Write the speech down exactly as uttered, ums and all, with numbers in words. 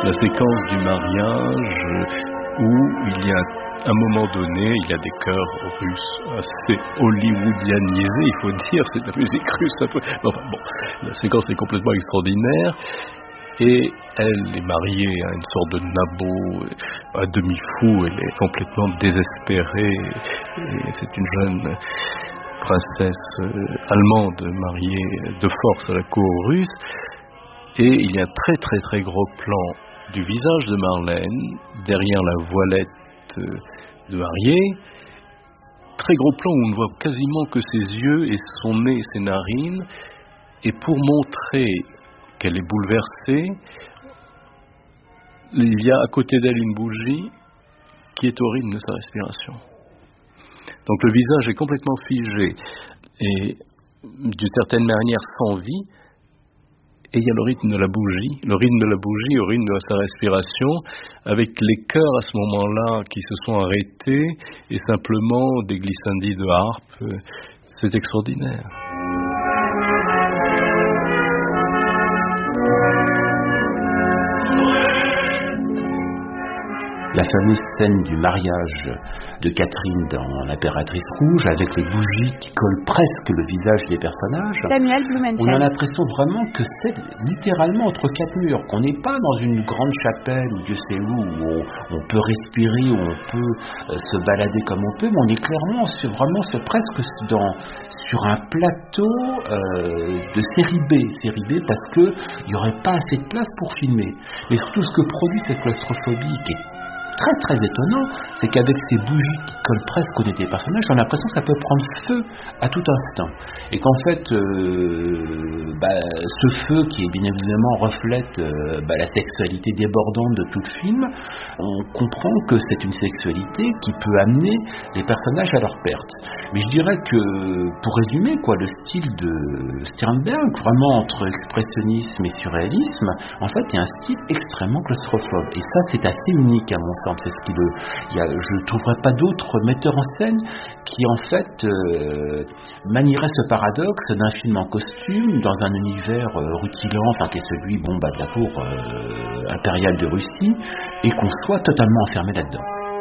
la séquence du mariage où il y a à un moment donné, il y a des chœurs russes assez hollywoodianisés, il faut dire, c'est de la musique russe un peu. Enfin bon, la séquence est complètement extraordinaire. Et elle est mariée à une sorte de nabo, à demi-fou, elle est complètement désespérée. Et c'est une jeune princesse allemande mariée de force à la cour russe. Et il y a un très très très gros plan du visage de Marlène, derrière la voilette de mariée. Très gros plan où on ne voit quasiment que ses yeux et son nez et ses narines. Et pour montrer qu'elle est bouleversée, il y a à côté d'elle une bougie qui est au rythme de sa respiration. Donc le visage est complètement figé et d'une certaine manière sans vie, et il y a le rythme de la bougie, le rythme de la bougie au rythme de sa respiration, avec les chœurs à ce moment-là qui se sont arrêtés et simplement des glissandis de harpe. C'est extraordinaire. La fameuse scène du mariage de Catherine dans L'Impératrice Rouge, avec les bougies qui collent presque le visage des personnages. Samuel Blumenfeld. On a l'impression vraiment que c'est littéralement entre quatre murs, qu'on n'est pas dans une grande chapelle ou Dieu sait où, où on, on peut respirer, où on peut euh, se balader comme on peut, mais on est clairement sur, vraiment sur, presque dans, sur un plateau euh, de série B, série B parce qu'il n'y aurait pas assez de place pour filmer. Mais surtout ce que produit cette claustrophobie qui est très très étonnant, c'est qu'avec ces bougies qui collent presque au nez des personnages, on a l'impression que ça peut prendre feu à tout instant. Et qu'en fait, euh, bah, ce feu qui bien évidemment reflète euh, bah, la sexualité débordante de tout le film, on comprend que c'est une sexualité qui peut amener les personnages à leur perte. Mais je dirais que, pour résumer, quoi, le style de Sternberg, vraiment entre expressionnisme et surréalisme, en fait, est un style extrêmement claustrophobe. Et ça, c'est assez unique à mon sens. C'est ce qui le, il y a, je ne trouverai pas d'autres metteurs en scène qui en fait euh, manieraient ce paradoxe d'un film en costume dans un univers euh, rutilant, enfin qui est celui bon, bah, de la cour euh, impériale de Russie, et qu'on soit totalement enfermé là-dedans.